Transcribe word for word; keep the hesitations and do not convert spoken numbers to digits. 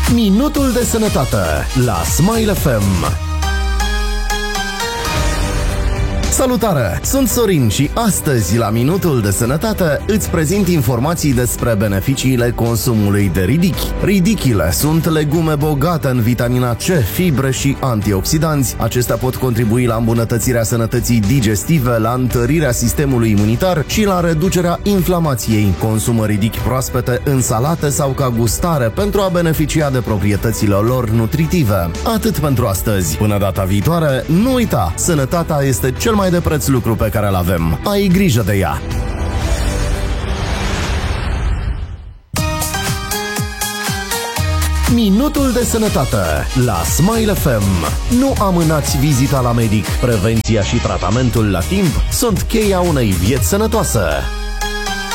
Minutul de sănătate la Smile F M. Salutare! Sunt Sorin și astăzi, la Minutul de Sănătate, îți prezint informații despre beneficiile consumului de ridichi. Ridichile sunt legume bogate în vitamina C, fibre și antioxidanți. Acestea pot contribui la îmbunătățirea sănătății digestive, la întărirea sistemului imunitar și la reducerea inflamației. Consumă ridichi proaspete în salate sau ca gustare pentru a beneficia de proprietățile lor nutritive. Atât pentru astăzi. Până data viitoare, nu uita, sănătatea este cel mai de preț lucru pe care îl avem. Ai grijă de ea! Minutul de sănătate la Smile F M. Nu amânați vizita la medic. Prevenția și tratamentul la timp sunt cheia unei vieți sănătoase.